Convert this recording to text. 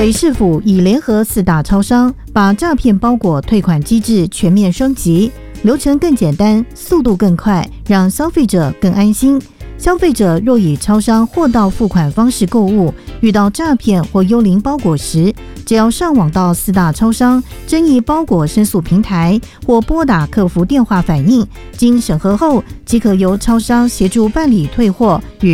北市府已联合4大超商，把诈骗包裹退款机制全面升级，流程更简单，速度更快，让消费者更安心。消费者若以超商货到付款方式购物，遇到诈骗或幽灵包裹时，只要上网到4大超商争议包裹申诉平台，或拨打客服电话反映，经审核后，即可由超商协助办理退货与